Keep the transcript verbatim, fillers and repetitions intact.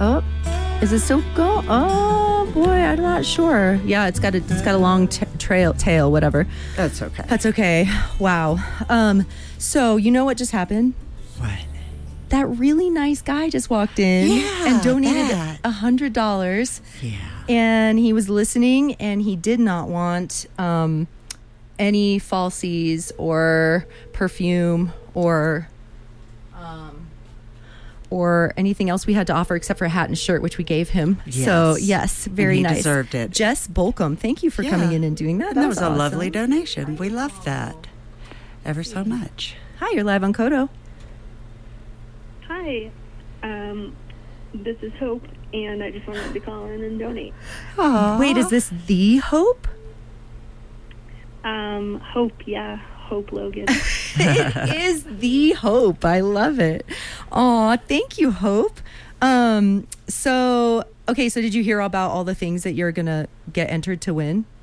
Oh, is it still go? Oh boy, I'm not sure. Yeah, it's got a it's got a long t- trail tail, whatever. That's okay. That's okay. Wow. Um. So you know what just happened? What? That really nice guy just walked in Yeah, and donated that. a hundred dollars. Yeah. And he was listening, and he did not want um, any falsies or perfume or um, or anything else we had to offer except for a hat and shirt, which we gave him. Yes. So yes, very And he nice. deserved it. Jess Bolcom, thank you for Yeah. coming in and doing that. And that was, a awesome. lovely donation. We love that ever so much. Hi, you're live on Kodo. Hi, um, this is Hope, and I just wanted to call in and donate. Aww. Wait, is this the Hope? Um, Hope, yeah, Hope Logan. It is the Hope. I love it. Aw, thank you, Hope. Um, so, okay, so did you hear about all the things that you're going to get entered to win?